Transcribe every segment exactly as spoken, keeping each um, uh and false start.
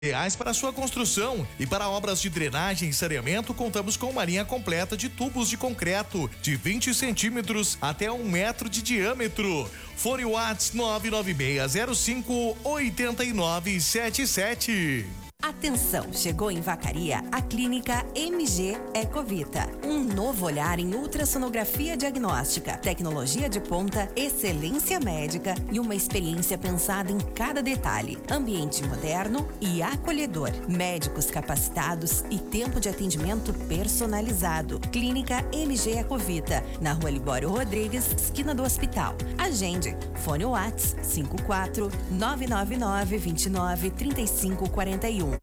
reais para sua construção. E para obras de drenagem e saneamento, contamos com uma linha completa de tubos de concreto de vinte centímetros até um metro de diâmetro. Fone Whats nove nove seis zero cinco oito nove sete sete. Atenção, chegou em Vacaria a clínica M G Ecovita. Um novo olhar em ultrassonografia diagnóstica, tecnologia de ponta, excelência médica e uma experiência pensada em cada detalhe. Ambiente moderno e acolhedor. Médicos capacitados e tempo de atendimento personalizado. Clínica M G Ecovita, na Rua Libório Rodrigues, esquina do hospital. Agende. Fone Whats cinco quatro nove nove nove dois nove três cinco quatro um.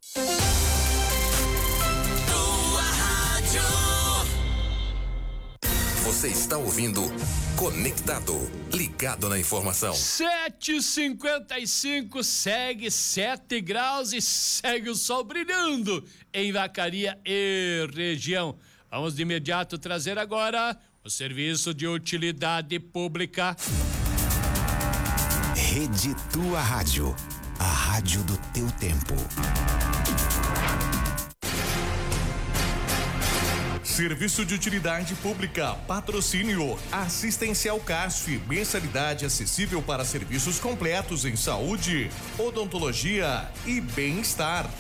Você está ouvindo Conectado, ligado na informação. sete e cinquenta e cinco, segue sete graus e segue o sol brilhando em Vacaria e região. Vamos de imediato trazer agora o serviço de utilidade pública. Rede Tua Rádio, a rádio do teu tempo. Serviço de utilidade pública, patrocínio, assistencial C A S F, mensalidade acessível para serviços completos em saúde, odontologia e bem-estar.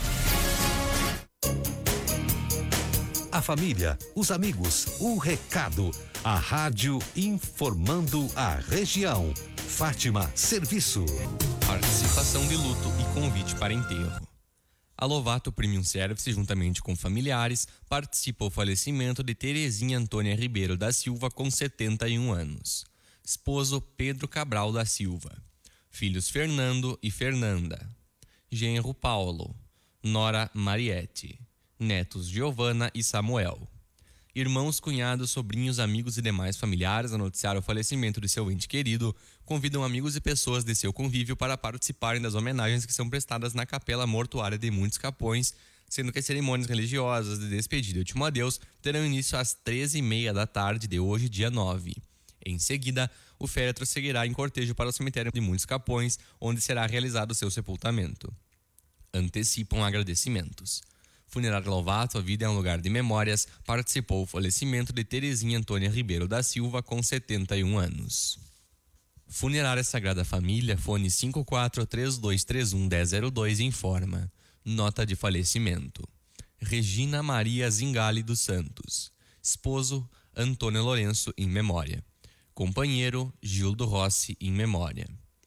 A família, os amigos, o recado, a rádio informando a região. Fátima Serviço. Participação de luto e convite para enterro. A Lovato Premium Service, juntamente com familiares, participa o falecimento de Terezinha Antônia Ribeiro da Silva, com setenta e um anos. Esposo Pedro Cabral da Silva. Filhos Fernando e Fernanda. Genro Paulo. Nora Mariette. Netos Giovana e Samuel. Irmãos, cunhados, sobrinhos, amigos e demais familiares a noticiar o falecimento de seu ente querido convidam amigos e pessoas de seu convívio para participarem das homenagens que são prestadas na Capela Mortuária de Muitos Capões, sendo que as cerimônias religiosas de despedida e último adeus terão início às treze e meia da tarde de hoje, dia nove. Em seguida, o féretro seguirá em cortejo para o cemitério de Muitos Capões, onde será realizado seu sepultamento. Antecipam agradecimentos. Funerária Lovato, a vida é um lugar de memórias, participou o falecimento de Terezinha Antônia Ribeiro da Silva, com setenta e um anos. Funerária Sagrada Família, fone cinco quatro três dois três um um zero zero dois, informa. Nota de falecimento. Regina Maria Zingali dos Santos. Esposo, Antônio Lourenço, em memória. Companheiro, Gildo Rossi, em memória.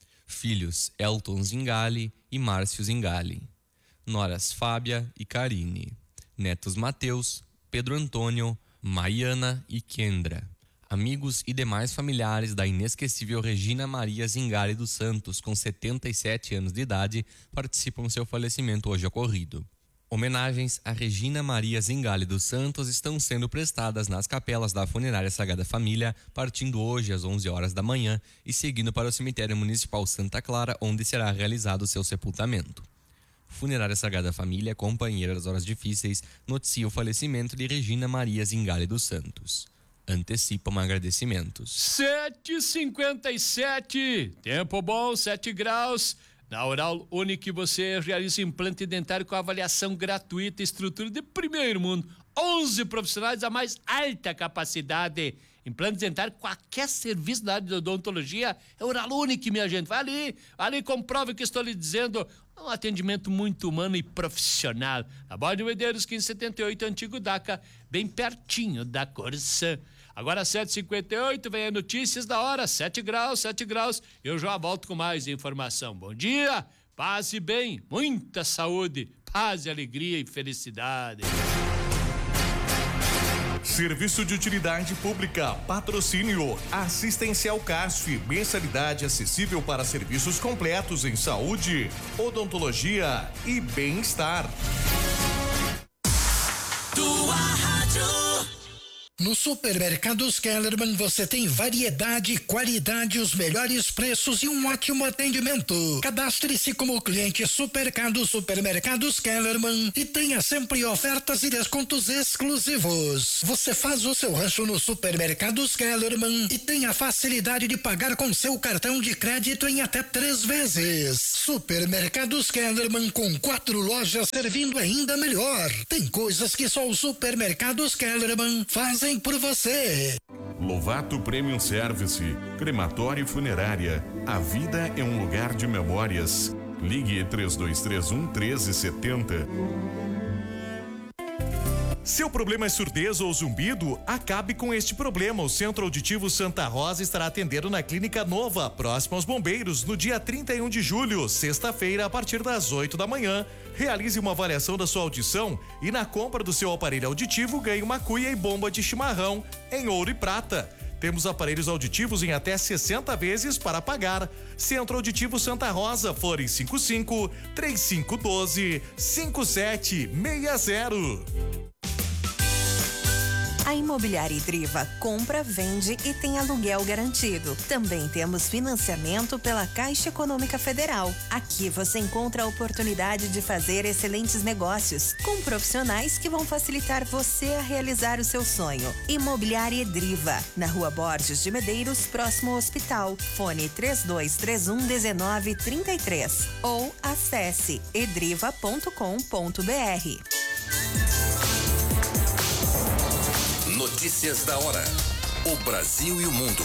Filhos, Elton Zingali e Márcio Zingali. Noras Fábia e Karine. Netos Mateus, Pedro Antônio, Maiana e Kendra. Amigos e demais familiares da inesquecível Regina Maria Zingali dos Santos, com setenta e sete anos de idade, participam do seu falecimento hoje ocorrido. Homenagens a Regina Maria Zingali dos Santos estão sendo prestadas nas capelas da Funerária Sagrada Família, partindo hoje às onze horas da manhã e seguindo para o Cemitério Municipal Santa Clara, onde será realizado o seu sepultamento. Funerária Sagrada Família, companheira das horas difíceis, noticia o falecimento de Regina Maria Zingali dos Santos. Antecipam agradecimentos. sete e cinquenta e sete, tempo bom, sete graus. Na Oral Unique você realiza implante dentário com avaliação gratuita, estrutura de primeiro mundo, onze profissionais da mais alta capacidade. Implante dentário, qualquer serviço da área de odontologia é Oral Unique, minha gente. Vai ali, vai ali, comprove o que estou lhe dizendo. Um atendimento muito humano e profissional. Na Borda de Medeiros, quinze setenta e oito, Antigo Daca, bem pertinho da Corsã. Agora sete e cinquenta e oito, vem a notícias da hora, sete graus, sete graus. Eu já volto com mais informação. Bom dia, paz e bem, muita saúde, paz e alegria e felicidade. Serviço de utilidade pública, patrocínio, assistencial C A S F, mensalidade acessível para serviços completos em saúde, odontologia e bem-estar. Tua Rádio. No Supermercados Kellerman você tem variedade, qualidade, os melhores preços e um ótimo atendimento. Cadastre-se como cliente Supercado Supermercados Kellerman e tenha sempre ofertas e descontos exclusivos. Você faz o seu rancho no Supermercados Kellerman e tem a facilidade de pagar com seu cartão de crédito em até três vezes. Supermercados Kellerman, com quatro lojas servindo ainda melhor. Tem coisas que só os Supermercados Kellerman fazem por você. Lovato Premium Service, crematório e funerária. A vida é um lugar de memórias. Ligue três dois três um, um três sete zero. Seu problema é surdez ou zumbido? Acabe com este problema. O Centro Auditivo Santa Rosa estará atendendo na Clínica Nova, próximo aos Bombeiros, no dia trinta e um de julho, sexta-feira, a partir das oito da manhã. Realize uma avaliação da sua audição e na compra do seu aparelho auditivo ganhe uma cuia e bomba de chimarrão em ouro e prata. Temos aparelhos auditivos em até sessenta vezes para pagar. Centro Auditivo Santa Rosa, fone cinco cinco, três cinco um dois, cinco sete seis zero. A Imobiliária Idriva compra, vende e tem aluguel garantido. Também temos financiamento pela Caixa Econômica Federal. Aqui você encontra a oportunidade de fazer excelentes negócios com profissionais que vão facilitar você a realizar o seu sonho. Imobiliária Idriva, na Rua Borges de Medeiros, próximo ao hospital. Fone três dois três um, um nove três três ou acesse edriva ponto com ponto br. Notícias da hora. O Brasil e o mundo.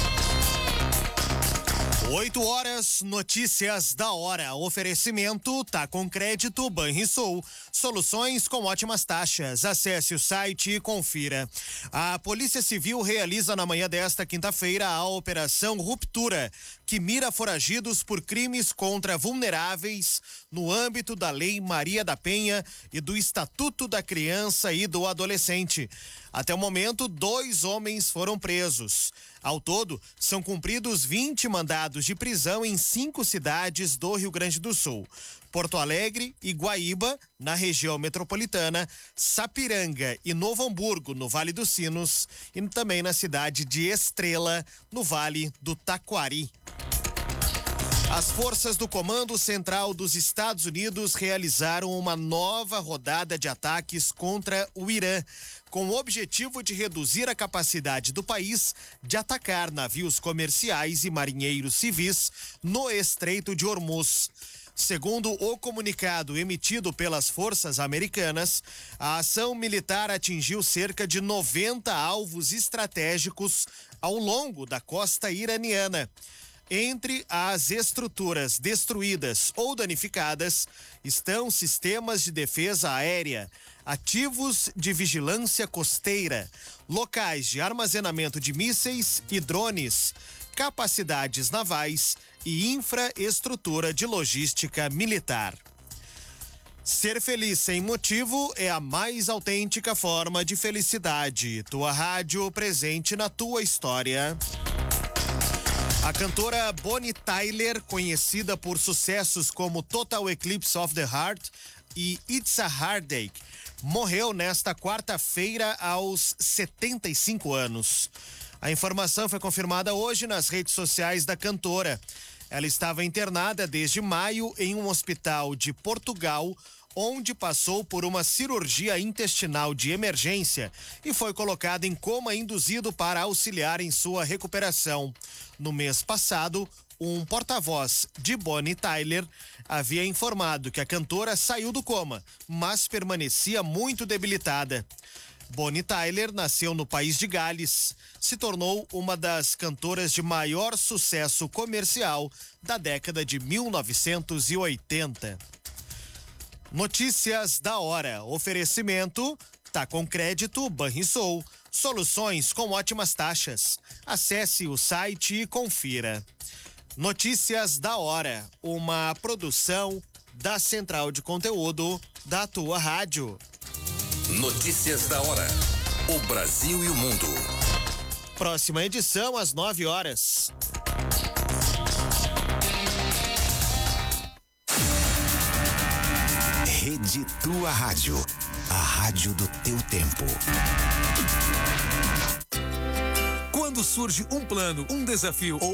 oito horas, notícias da hora. Oferecimento tá com crédito Banrisul. Soluções com ótimas taxas. Acesse o site e confira. A Polícia Civil realiza na manhã desta quinta-feira a Operação Ruptura, que mira foragidos por crimes contra vulneráveis no âmbito da Lei Maria da Penha e do Estatuto da Criança e do Adolescente. Até o momento, dois homens foram presos. Ao todo, são cumpridos vinte mandados de prisão em cinco cidades do Rio Grande do Sul: Porto Alegre e Guaíba, na região metropolitana, Sapiranga e Novo Hamburgo, no Vale dos Sinos, e também na cidade de Estrela, no Vale do Taquari. As forças do Comando Central dos Estados Unidos realizaram uma nova rodada de ataques contra o Irã, com o objetivo de reduzir a capacidade do país de atacar navios comerciais e marinheiros civis no Estreito de Hormuz. Segundo o comunicado emitido pelas forças americanas, a ação militar atingiu cerca de noventa alvos estratégicos ao longo da costa iraniana. Entre as estruturas destruídas ou danificadas estão sistemas de defesa aérea, ativos de vigilância costeira, locais de armazenamento de mísseis e drones, capacidades navais e infraestrutura de logística militar. Ser feliz sem motivo é a mais autêntica forma de felicidade. Tua rádio presente na tua história. A cantora Bonnie Tyler, conhecida por sucessos como Total Eclipse of the Heart e It's a Heartache, morreu nesta quarta-feira aos setenta e cinco anos. A informação foi confirmada hoje nas redes sociais da cantora. Ela estava internada desde maio em um hospital de Portugal, onde passou por uma cirurgia intestinal de emergência e foi colocada em coma induzido para auxiliar em sua recuperação. No mês passado, um porta-voz de Bonnie Tyler havia informado que a cantora saiu do coma, mas permanecia muito debilitada. Bonnie Tyler nasceu no país de Gales, se tornou uma das cantoras de maior sucesso comercial da década de mil novecentos e oitenta. Notícias da hora. Oferecimento tá com crédito Banrisul. Soluções com ótimas taxas. Acesse o site e confira. Notícias da hora. Uma produção da Central de Conteúdo da tua rádio. Notícias da hora. O Brasil e o mundo. Próxima edição às nove horas. Rede Tua Rádio, a rádio do teu tempo. Quando surge um plano, um desafio ou